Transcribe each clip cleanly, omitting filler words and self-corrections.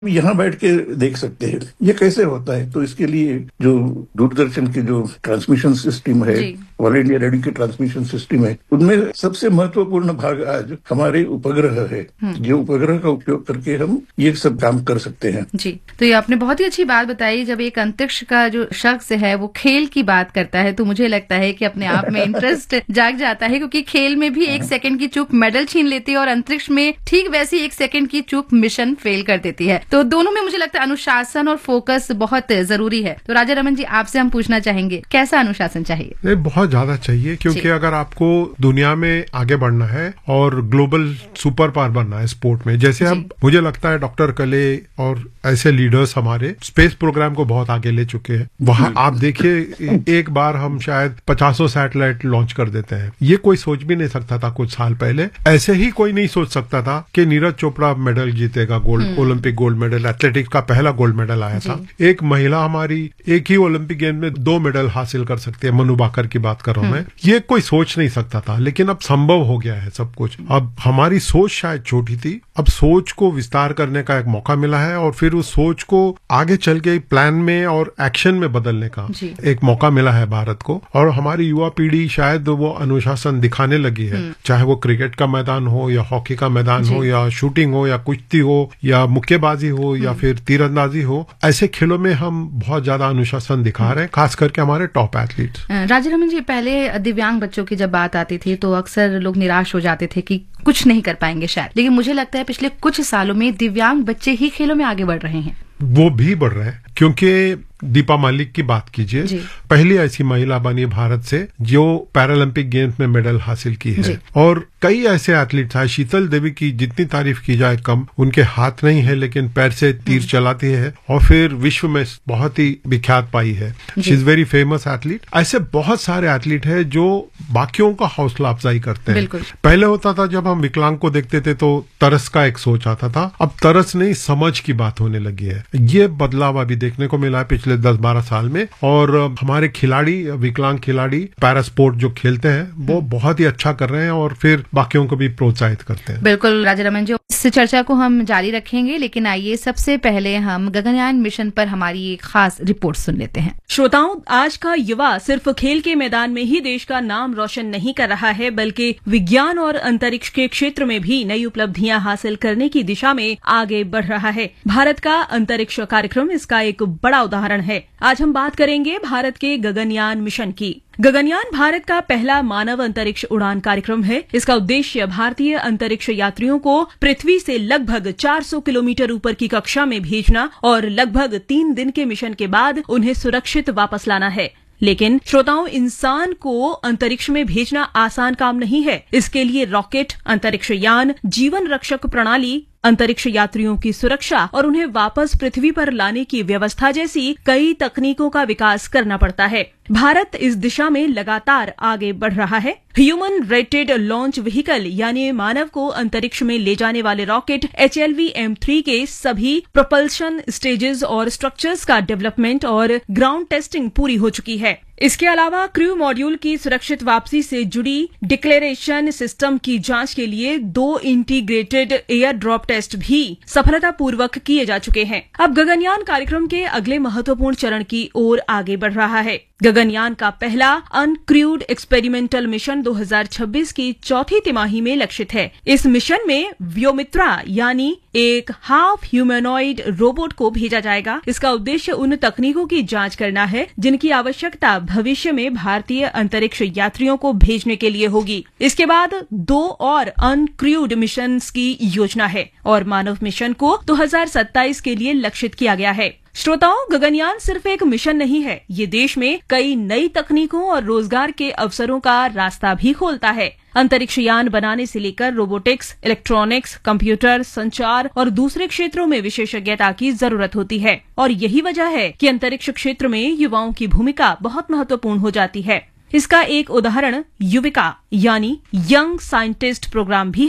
यहाँ बैठ के देख सकते हैं ये कैसे होता है। तो इसके लिए जो दूरदर्शन की जो ट्रांसमिशन सिस्टम है, ऑल इंडिया रेडियो की ट्रांसमिशन सिस्टम है, उनमें सबसे महत्वपूर्ण भाग आज हमारे उपग्रह है। जो उपग्रह का उपयोग करके हम ये सब काम कर सकते हैं। जी, तो ये आपने बहुत ही अच्छी बात बताई। जब एक अंतरिक्ष का जो शख्स है वो खेल की बात करता है तो मुझे लगता है कि अपने आप में इंटरेस्ट जाग जाता है, क्योंकि खेल में भी 1 सेकंड की चूक मेडल छीन लेती है और अंतरिक्ष में ठीक वैसी 1 सेकंड की चूक मिशन फेल कर देती है। तो दोनों में मुझे लगता है अनुशासन और फोकस बहुत जरूरी है। तो राजा रमन जी, आपसे हम पूछना चाहेंगे कैसा अनुशासन चाहिए? बहुत ज्यादा चाहिए, क्योंकि अगर आपको दुनिया में आगे बढ़ना है और ग्लोबल सुपर पावर बनना है स्पोर्ट में, जैसे हम मुझे लगता है डॉक्टर कले और ऐसे लीडर्स हमारे स्पेस प्रोग्राम को बहुत आगे ले चुके हैं। वहां आप देखिए एक बार हम शायद 50 सैटेलाइट लॉन्च कर देते हैं। ये कोई सोच भी नहीं सकता था कुछ साल पहले। ऐसे ही कोई नहीं सोच सकता था कि नीरज चोपड़ा मेडल जीतेगा, gold Olympic gold medal, athletics का पहला गोल्ड मेडल आया था। एक महिला हमारी एक ही ओलंपिक गेम में 2 मेडल हासिल कर सकती है, मनु बाकर की बात कर रहा हूं मैं। ये कोई सोच नहीं सकता था, लेकिन अब संभव हो गया है सब कुछ। अब हमारी सोच शायद छोटी थी, अब सोच को विस्तार करने का एक मौका मिला है और फिर उस सोच को आगे चल के प्लान में और एक्शन में बदलने का एक मौका मिला है भारत को। और हमारी युवा पीढ़ी शायद वो अनुशासन दिखाने लगी है, चाहे वो क्रिकेट का मैदान हो या हॉकी का मैदान हो या शूटिंग हो या कुश्ती हो या मुक्केबाजी हो या फिर तीरंदाजी हो। ऐसे खेलों में हम बहुत ज्यादा अनुशासन दिखा रहे हैं, खास करके हमारे टॉप एथलीट्स। राजा रमन जी, पहले दिव्यांग बच्चों की जब बात आती थी तो अक्सर लोग निराश हो जाते थे कि कुछ नहीं कर पाएंगे शायद, लेकिन मुझे लगता है पिछले कुछ सालों में दिव्यांग बच्चे ही खेलों में आगे बढ़ रहे हैं। वो भी बढ़ रहे हैं, क्योंकि दीपा मलिक की बात कीजिए, पहली ऐसी महिला बनी भारत से जो पैरालंपिक गेम्स में मेडल हासिल की है। और कई ऐसे एथलीट हैं, शीतल देवी की जितनी तारीफ की जाए कम। उनके हाथ नहीं है लेकिन पैर से तीर चलाती है और फिर विश्व में बहुत ही विख्यात पाई है। She is very famous athlete. ऐसे बहुत सारे एथलीट हैं जो बाकियों का हौसला अफजाई करते हैं। पहले होता था जब हम विकलांग को देखते थे तो तरस का एक सोच आता था, अब तरस नहीं समझ की बात होने लगी है। ये बदलाव अभी देखने को मिला है पिछले 10-12 साल में। और हमारे खिलाड़ी, विकलांग खिलाड़ी पैरा स्पोर्ट जो खेलते हैं वो बहुत ही अच्छा कर रहे हैं और फिर बाकियों को भी प्रोत्साहित करते हैं। बिल्कुल राजा रमन जी, इस चर्चा को हम जारी रखेंगे, लेकिन आइए सबसे पहले हम गगनयान मिशन पर हमारी एक खास रिपोर्ट सुन लेते हैं। श्रोताओं, आज का युवा सिर्फ खेल के मैदान में ही देश का नाम रोशन नहीं कर रहा है, बल्कि विज्ञान और अंतरिक्ष के क्षेत्र में भी नई उपलब्धियां हासिल करने की दिशा में आगे बढ़ रहा है। भारत का अंतरिक्ष कार्यक्रम इसका एक बड़ा उदाहरण है। आज हम बात करेंगे भारत के गगनयान मिशन की। गगनयान भारत का पहला मानव अंतरिक्ष उड़ान कार्यक्रम है। इसका उद्देश्य भारतीय अंतरिक्ष यात्रियों को पृथ्वी से लगभग 400 किलोमीटर ऊपर की कक्षा में भेजना और लगभग 3 दिन के मिशन के बाद उन्हें सुरक्षित वापस लाना है। लेकिन श्रोताओं, इंसान को अंतरिक्ष में भेजना आसान काम नहीं है। इसके लिए रॉकेट, अंतरिक्ष यान, जीवन रक्षक प्रणाली, अंतरिक्ष यात्रियों की सुरक्षा और उन्हें वापस पृथ्वी पर लाने की व्यवस्था जैसी कई तकनीकों का विकास करना पड़ता है। भारत इस दिशा में लगातार आगे बढ़ रहा है। ह्यूमन रेटेड लॉन्च व्हीकल यानी मानव को अंतरिक्ष में ले जाने वाले रॉकेट HLV-M3 के सभी प्रोपल्शन स्टेजेस और स्ट्रक्चर्स का डेवलपमेंट और ग्राउंड टेस्टिंग पूरी हो चुकी है। इसके अलावा क्रू मॉड्यूल की सुरक्षित वापसी से जुड़ी डिक्लेरेशन सिस्टम की जांच के लिए 2 इंटीग्रेटेड एयर ड्रॉप टेस्ट भी सफलतापूर्वक किए जा चुके हैं। अब गगनयान कार्यक्रम के अगले महत्वपूर्ण चरण की ओर आगे बढ़ रहा है। गगनयान का पहला अनक्रूड एक्सपेरिमेंटल मिशन 2026 की चौथी तिमाही में लक्षित है। इस मिशन में व्योमित्रा यानी एक हाफ ह्यूमनॉइड रोबोट को भेजा जाएगा। इसका उद्देश्य उन तकनीकों की जांच करना है जिनकी आवश्यकता भविष्य में भारतीय अंतरिक्ष यात्रियों को भेजने के लिए होगी। इसके बाद 2 और अनक्रूड मिशन की योजना है और मानव मिशन को 2027 के लिए लक्षित किया गया है। श्रोताओं, गगनयान सिर्फ एक मिशन नहीं है, ये देश में कई नई तकनीकों और रोजगार के अवसरों का रास्ता भी खोलता है। अंतरिक्ष यान बनाने से लेकर रोबोटिक्स, इलेक्ट्रॉनिक्स, कंप्यूटर, संचार और दूसरे क्षेत्रों में विशेषज्ञता की जरूरत होती है और यही वजह है कि अंतरिक्ष क्षेत्र में युवाओं की भूमिका बहुत महत्वपूर्ण हो जाती है। इसका एक उदाहरण युविका यानी यंग साइंटिस्ट प्रोग्राम भी है।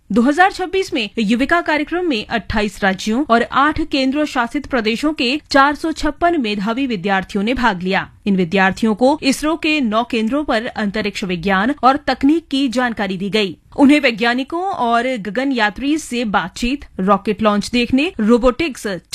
2026 में युविका कार्यक्रम में 28 राज्यों और 8 केंद्र शासित प्रदेशों के 456 मेधावी विद्यार्थियों ने भाग लिया। इन विद्यार्थियों को इसरो के 9 केंद्रों पर अंतरिक्ष विज्ञान और तकनीक की जानकारी दी गई। उन्हें वैज्ञानिकों और गगन यात्री से बातचीत, रॉकेट लॉन्च देखने, रोबोटिक्स,